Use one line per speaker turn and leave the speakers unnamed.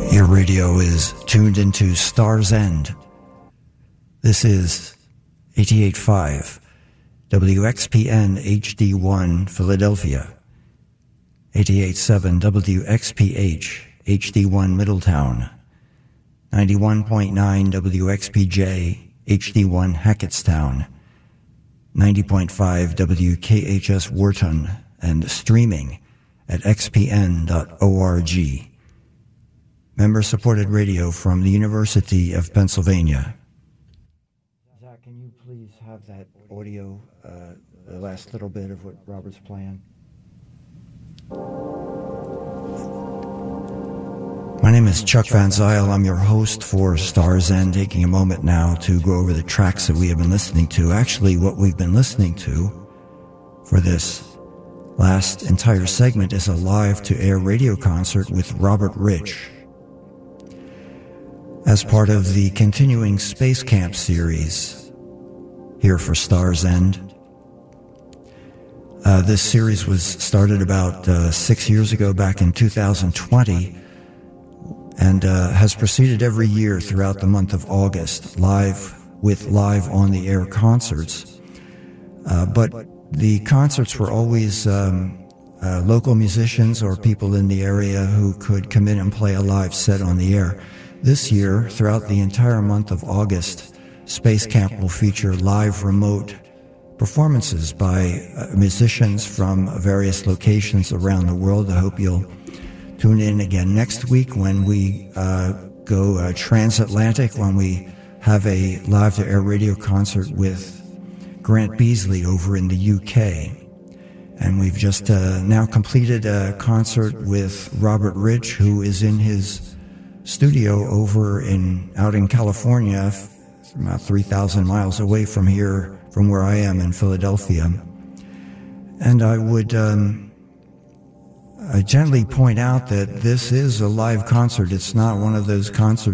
Your radio is tuned into Star's End. This is 88.5 WXPN HD1 Philadelphia, 88.7 WXPH HD1 Middletown, 91.9 WXPJ HD1 Hackettstown, 90.5 WKHS Wharton, and streaming at xpn.org. Member-supported radio from the University of Pennsylvania. Zach, can you please have that audio, the last little bit of what Robert's playing? My name is Chuck Van Zyl. I'm your host for Star's End, taking a moment now to go over the tracks that we have been listening to. Actually, what we've been listening to for this last entire segment is a live-to-air radio concert with Robert Rich, as part of the continuing Space Camp series here for Star's End. This series was started about 6 years ago, back in 2020, and has proceeded every year throughout the month of August, live on-the-air concerts. But the concerts were always local musicians or people in the area who could come in and play a live set on the air. This year, throughout the entire month of August, Space Camp will feature live remote performances by musicians from various locations around the world. I hope you'll tune in again next week when we go transatlantic, when we have a live-to-air radio concert with Grant Beasley over in the UK. And we've just now completed a concert with Robert Rich, who is in his studio out in California, about 3,000 miles away from here, from where I am in Philadelphia. And I would gently point out that this is a live concert. It's not one of those concerts